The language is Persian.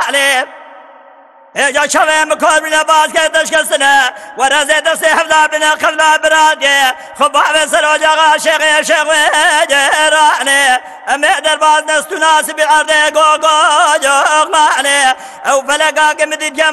عليه يا شوي مكور من باز كي تشكسنا ورزيد السيحفظا بنا قلبا برادي خبا بسر وجغا شيخي شيخي جيراني أمي درباز نستو ناس بالعرض قوقو جوغلاني أو فلقا قمدي